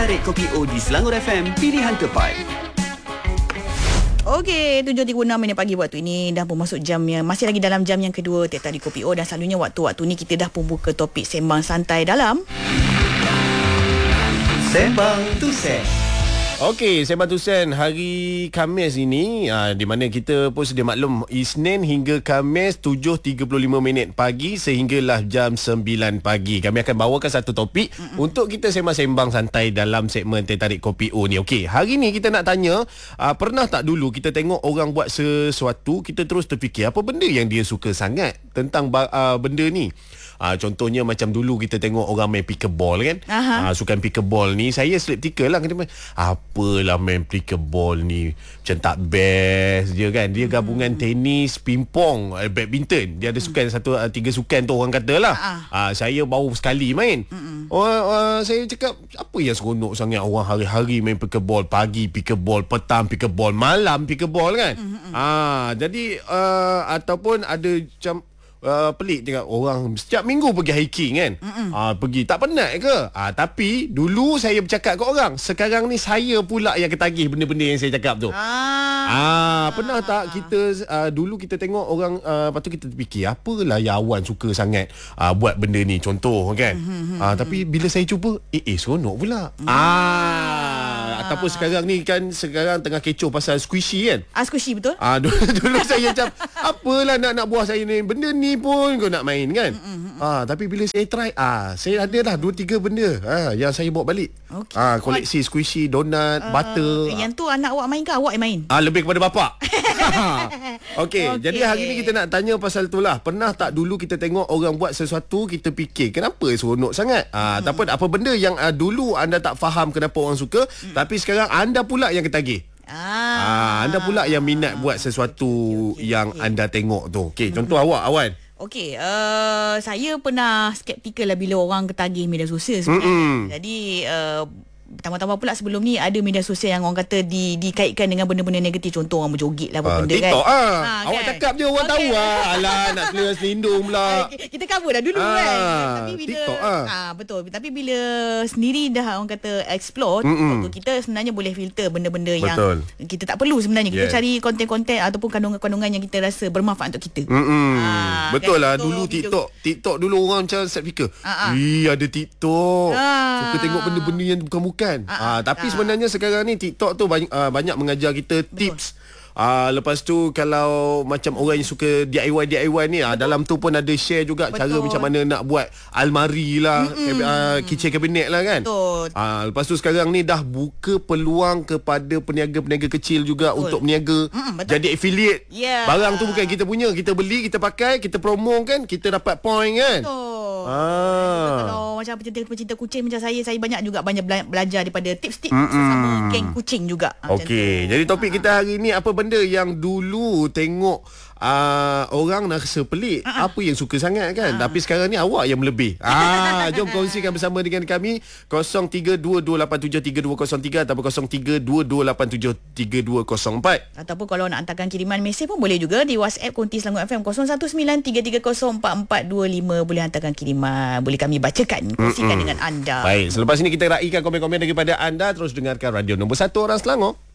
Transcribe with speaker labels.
Speaker 1: Tarik Kopi O di Selangor FM, pilihan tepat.
Speaker 2: Okey, 7.36 minit pagi waktu ini. Dah pun masuk jam yang masih lagi dalam jam yang kedua Teh Tarik Kopi O. Dan selalunya waktu-waktu ni kita dah pun buka topik sembang santai dalam
Speaker 1: Sembang Tusen.
Speaker 3: Okey, Sembang Tusen hari Khamis ini, di mana kita pun sedia maklum Isnin hingga Khamis 7.35 minit pagi sehinggalah jam 9 pagi. Kami akan bawakan satu topik untuk kita sembang-sembang santai dalam segmen Teh Tarik Kopi O ni. Okey, hari ni kita nak tanya, pernah tak dulu kita tengok orang buat sesuatu, kita terus terfikir apa benda yang dia suka sangat tentang benda ni. Contohnya macam dulu kita tengok orang main pickleball kan. Sukan pickleball ni saya skeptikal lah. Apalah main pickleball ni, macam tak best je kan. Dia gabungan tenis, pingpong, badminton. Dia ada sukan satu, 3 sukan tu orang kata lah. Saya baru sekali main. Saya cakap apa yang seronok sangat orang hari-hari main pickleball. Pagi pickleball, petang pickleball, malam pickleball kan. Jadi ataupun ada macam pelik tengok orang setiap minggu pergi hiking kan. Pergi tak penat ke? Tapi dulu saya bercakap kat orang, sekarang ni saya pula yang ketagih benda-benda yang saya cakap tu. Pernah tak kita dulu kita tengok orang, lepas tu kita fikir apalah yang Awan suka sangat buat benda ni, contoh kan. Tapi bila saya cuba, seronok pula. Ataupun sekarang ni kan, sekarang tengah kecoh pasal squishy kan.
Speaker 2: squishy betul?
Speaker 3: Dulu saya macam apalah nak buah saya ni, benda ni pun kau nak main kan. Tapi bila saya try, saya ada dah 2-3 benda yang saya bawa balik. Koleksi squishy, donut, butter.
Speaker 2: Yang tu anak awak main ke awak yang main?
Speaker 3: Lebih kepada bapak. Okey, jadi hari ni kita nak tanya pasal tu lah. Pernah tak dulu kita tengok orang buat sesuatu, kita fikir kenapa seronok sangat? Ataupun apa benda yang dulu anda tak faham kenapa orang suka, tapi sekarang anda pula yang ketagih. Anda pula yang minat buat sesuatu yang anda tengok tu. Okey, contoh awak, Awan.
Speaker 2: Okey, saya pernah skeptikal lah bila orang ketagih media sosial sebenarnya. Jadi tambah-tambah pula sebelum ni ada media sosial yang orang kata dikaitkan dengan benda-benda negatif. Contoh orang berjoget lah apa benda
Speaker 3: TikTok,
Speaker 2: kan.
Speaker 3: Awak
Speaker 2: kan?
Speaker 3: cakap je orang tahu lah. Alah, nak selindung pula.
Speaker 2: Kita cover dah dulu kan. Tapi bila
Speaker 3: TikTok,
Speaker 2: betul. Tapi bila sendiri dah orang kata explore TikTok tu, kita sebenarnya boleh filter benda-benda yang kita tak perlu sebenarnya. Kita cari konten-konten ataupun kandungan-kandungan yang kita rasa bermanfaat untuk kita.
Speaker 3: Betul
Speaker 2: kan,
Speaker 3: lah. Dulu TikTok dulu orang macam set fikir, ada TikTok, suka tengok benda-benda yang bukan-bukan. Tapi sebenarnya sekarang ni TikTok tu banyak mengajar kita tips. Lepas tu kalau macam orang yang suka DIY ni, dalam tu pun ada share juga cara macam mana nak buat almari lah, kitchen cabinet lah kan. Lepas tu sekarang ni dah buka peluang kepada peniaga-peniaga kecil juga untuk berniaga, jadi affiliate. Barang tu bukan kita punya, kita beli, kita pakai, kita promo kan, kita dapat point kan.
Speaker 2: Kalau macam pecinta kucing macam saya banyak belajar daripada tips-tips sama geng kucing juga.
Speaker 3: Okey, jadi topik kita hari ni, apa benda yang dulu tengok orang nak rasa pelik, apa yang suka sangat kan, tapi sekarang ni awak yang melebih. Jom kongsikan bersama dengan kami 0322873203 ataupun 0322873204.
Speaker 2: Ataupun kalau nak hantarkan kiriman mesej pun boleh juga di WhatsApp Konti Selangor FM 0193304425. Boleh hantarkan kiriman, boleh kami bacakan, kongsikan dengan anda.
Speaker 3: Baik, selepas ini kita raikan komen-komen daripada anda. Terus dengarkan radio nombor 1 orang Selangor.